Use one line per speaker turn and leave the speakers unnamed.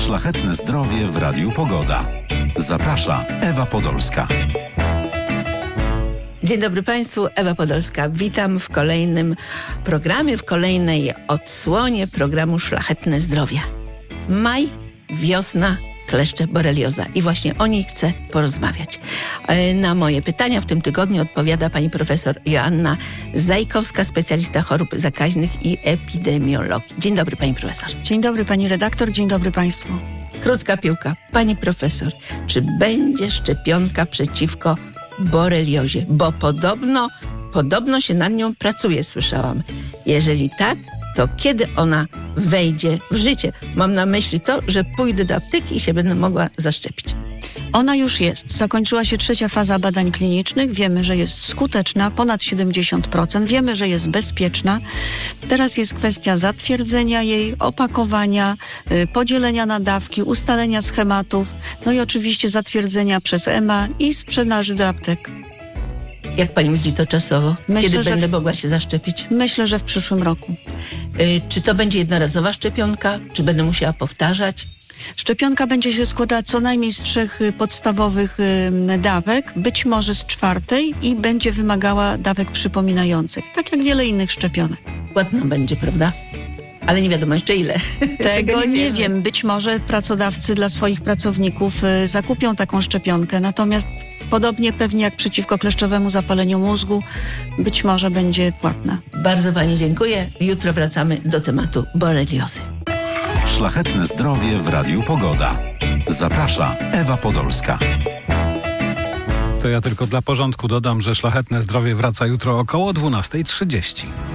Szlachetne zdrowie w Radiu Pogoda. Zaprasza Ewa Podolska.
Dzień dobry Państwu, Ewa Podolska. Witam w kolejnym programie, w kolejnej odsłonie programu Szlachetne Zdrowie. Maj, wiosna, kleszcze, borelioza. I właśnie o niej chcę porozmawiać. Na moje pytania w tym tygodniu odpowiada pani profesor Joanna Zajkowska, specjalista chorób zakaźnych i epidemiologii. Dzień dobry pani profesor.
Dzień dobry pani redaktor, dzień dobry państwu.
Krótka piłka. Pani profesor, czy będzie szczepionka przeciwko boreliozie? Bo podobno się nad nią pracuje, słyszałam. Jeżeli tak, to kiedy ona wejdzie w życie? Mam na myśli to, że pójdę do apteki i się będę mogła zaszczepić.
Ona już jest. Zakończyła się 3. faza badań klinicznych. Wiemy, że jest skuteczna, ponad 70%. Wiemy, że jest bezpieczna. Teraz jest kwestia zatwierdzenia jej, opakowania, podzielenia na dawki, ustalenia schematów, no i oczywiście zatwierdzenia przez EMA i sprzedaży do aptek.
Jak pani myśli to czasowo?
Myślę,
Kiedy
że
będę mogła się zaszczepić?
Myślę, że w przyszłym roku.
Czy to będzie jednorazowa szczepionka? Czy będę musiała powtarzać?
Szczepionka będzie się składała co najmniej z 3 podstawowych dawek, być może z 4 i będzie wymagała dawek przypominających, tak jak wiele innych szczepionek.
Płatna będzie, prawda? Ale nie wiadomo jeszcze ile.
Tego nie wiem. Być może pracodawcy dla swoich pracowników zakupią taką szczepionkę, natomiast podobnie pewnie jak przeciwko kleszczowemu zapaleniu mózgu, być może będzie płatna.
Bardzo pani dziękuję. Jutro wracamy do tematu boreliozy.
Szlachetne zdrowie w Radiu Pogoda. Zaprasza Ewa Podolska.
To ja tylko dla porządku dodam, że Szlachetne Zdrowie wraca jutro około 12:30.